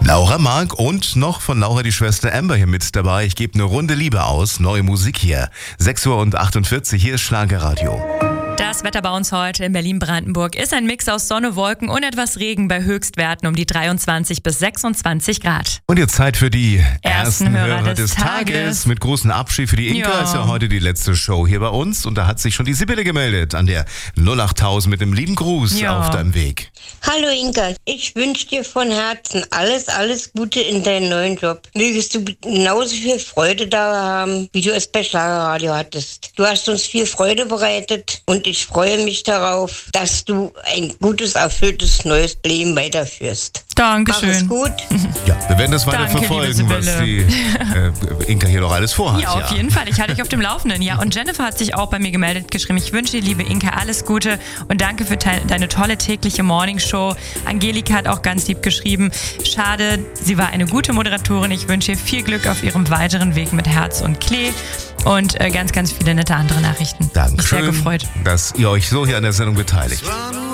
Laura Mark und noch von Laura die Schwester Amber hier mit dabei. Ich gebe eine Runde Liebe aus. Neue Musik hier. 6:48 Uhr, hier ist Schlagerradio. Das Wetter bei uns heute in Berlin-Brandenburg ist ein Mix aus Sonne, Wolken und etwas Regen bei Höchstwerten um die 23 bis 26 Grad. Und jetzt Zeit für die ersten Hörer des Tages. Mit großem Abschied für die Inka. Ja. Ist ja heute die letzte Show hier bei uns. Und da hat sich schon die Sibylle gemeldet an der 08000 mit einem lieben Gruß auf deinem Weg. Hallo Inka, ich wünsche dir von Herzen alles Gute in deinem neuen Job. Mögest du genauso viel Freude da haben, wie du es bei Schlagerradio hattest. Du hast uns viel Freude bereitet und ich freue mich darauf, dass du ein gutes, erfülltes, neues Leben weiterführst. Dankeschön. Mach es gut. Ja, wir werden das weiter Danke, verfolgen, liebe was die Inka hier noch alles vorhat. Ja, auf jeden Fall. Ich halte dich auf dem Laufenden. Ja, und Jennifer hat sich auch bei mir gemeldet, geschrieben, ich wünsche dir, liebe Inka, alles Gute und danke für deine tolle tägliche Morningshow. Angelika hat auch ganz lieb geschrieben, schade, sie war eine gute Moderatorin. Ich wünsche ihr viel Glück auf ihrem weiteren Weg mit Herz und Klee. Und ganz viele nette andere Nachrichten. Dankeschön, Mich sehr gefreut. dass ihr euch so hier an der Sendung beteiligt.